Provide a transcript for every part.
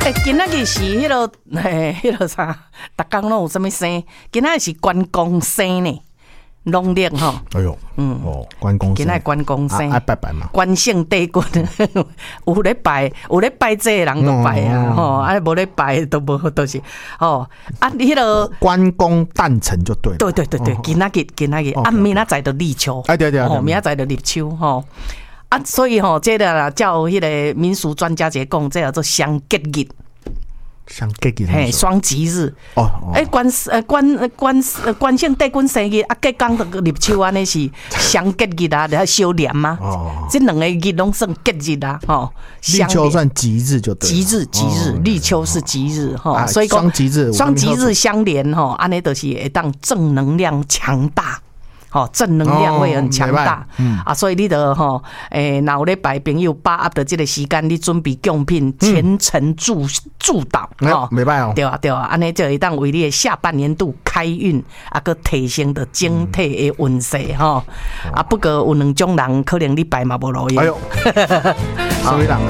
今仔日是迄落，迄落啥？逐工拢有啥物生？今仔日是关公生呢，农历吼。 哎呦，关公生， 今仔关公生， 爱拜拜嘛。 关圣帝君有咧拜，有咧拜这人就拜啊，吼，无咧拜都无，都是哦。啊，迄落关公诞辰就对了。 对，今仔日，啊，明仔载就立秋， 对， 明仔载就立秋吼。啊，所以吼，这个啦，叫迄个民俗专家节讲，这叫做双吉日。 双吉日， 嘿，双吉日。关圣帝君生日啊，隔天就立秋安尼是双吉日啊，就小年嘛。这两个日拢算吉日啊，吼。 立秋算吉日就对。 吉日，立秋是吉日哈，所以双吉日相连哈，安尼就是会当正能量强大。正能量会很强大，所以你就若有咧拜朋友把握的这个时间，你准备贡品，虔诚祝祷， 没拜哦， 对啊，安尼就会当为你的下半年度开运，个提升的整体的运势哈。不过有两种人可能你拜嘛无路用。哎呦， 什么人？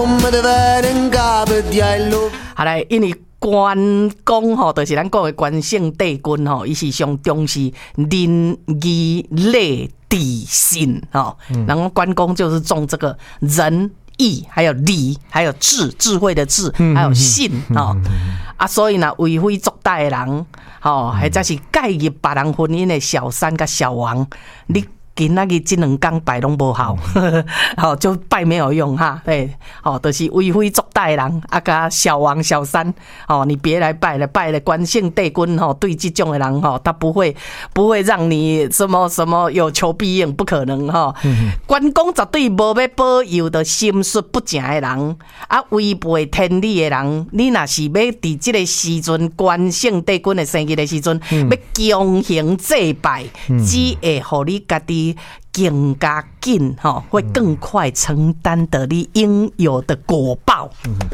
好来，因为关公吼，就是咱讲的关圣帝君吼，伊是上重视仁义礼智信吼。然后关公就是重这个仁义，还有礼，还有智慧的智，还有信吼。所以呢，为非作歹的人吼，或者是介入别人婚姻的小三甲小王，你今仔日这两天拜拢无效，就拜没有用哈，对，就是为非作歹人甲小王小三，你别来拜了，拜了关圣帝君对这种的人他不会让你什么有求必应，不可能关公绝对无要保佑的心术不正的人，违背天理的人，你若是要伫这个时阵关圣帝君的生日的时阵，要强行祭拜，只会互你家己更加紧会更快承担得你应有的果报。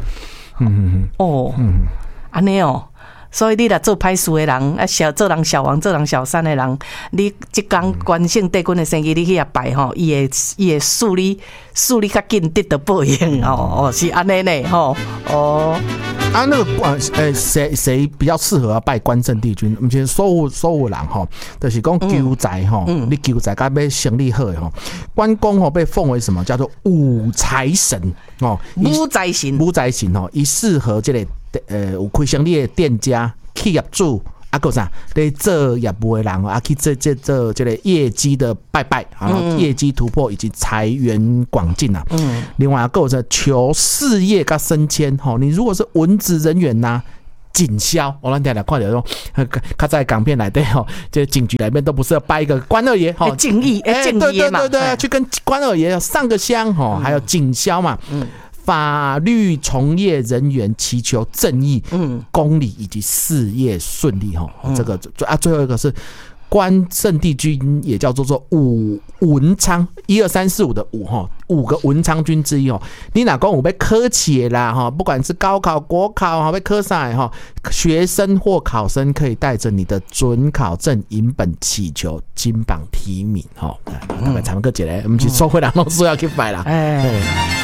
安尼哦。所以你若做歹事的人，做人小王、做人小三的人，你即天关圣帝君的生日，你去遐拜伊会助你较紧得到报应是安尼呢那个谁比较适合拜关圣帝君？唔是所有人就是讲求财你求财甲要生意好关公被奉为什么叫做武财神武财神伊适合这个有开生意的店家、企业主还有啥在做业务的人去做这个业绩的拜拜业绩突破以及财源广进另外还有求事业跟升迁你如果是文职人员警消，我咱听来看到说，较在港片来对这警局里面都不是要拜一个关二爷敬意嘛， 对，去跟关二爷上个香还有警消嘛。法律从业人员祈求正义、公理以及事业顺利这个最后一个是关圣帝君，也叫做武文昌，1、2、3、4、5的5个文昌君之一你哪讲有要考试啦不管是高考、国考要考啥学生或考生可以带着你的准考证影本祈求金榜题名大概参个一个，不是所有人都需要去拜啦。